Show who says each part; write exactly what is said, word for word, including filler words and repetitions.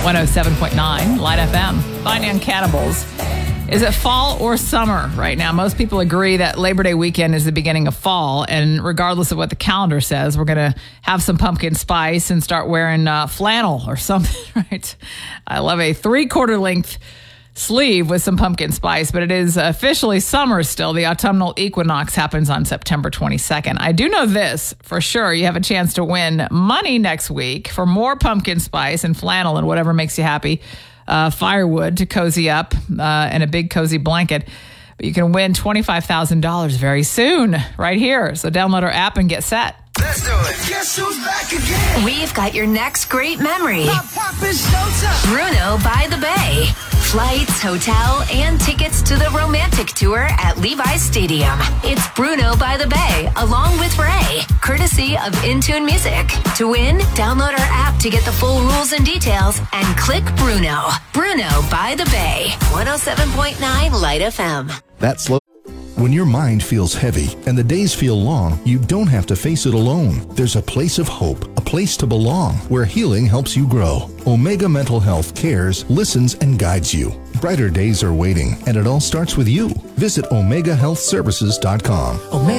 Speaker 1: one oh seven point nine Light F M. Finding Cannibals. Is it fall or summer right now? Most people agree that Labor Day weekend is the beginning of fall. And regardless of what the calendar says, we're going to have some pumpkin spice and start wearing uh, flannel or something, right? I love a three-quarter length sleeve with some pumpkin spice, but it is officially summer still. The autumnal equinox happens on September twenty-second. I do know this for sure. You have a chance to win money next week for more pumpkin spice and flannel and whatever makes you happy. Uh, firewood to cozy up uh, and a big cozy blanket. But you can win twenty-five thousand dollars very soon right here. So download our app and get set.
Speaker 2: Let's do it. Guess who's back again?
Speaker 3: We've got your next great memory.
Speaker 2: Pop, pop, it's showtime.
Speaker 3: Bruno by the Bay. Flights, hotel, and tickets to the romantic tour at Levi's Stadium. It's Bruno by the Bay, along with Ray, courtesy of Intune Music. To win, download our app to get the full rules and details and click Bruno. Bruno by the Bay, one oh seven point nine Light F M.
Speaker 4: That's slow. When your mind feels heavy and the days feel long, you don't have to face it alone. There's a place of hope, a place to belong, where healing helps you grow. Omega Mental Health cares, listens, and guides you. Brighter days are waiting, and it all starts with you. Visit omega health services dot com. Omega